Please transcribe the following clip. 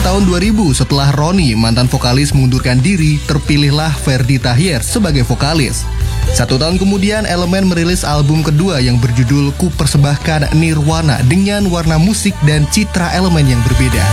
tahun 2000, setelah Ronnie, mantan vokalis, mengundurkan diri, terpilihlah Ferdy Tahir sebagai vokalis. 1 tahun kemudian, Elemen merilis album kedua yang berjudul Ku Persembahkan Nirwana dengan warna musik dan citra Elemen yang berbeda.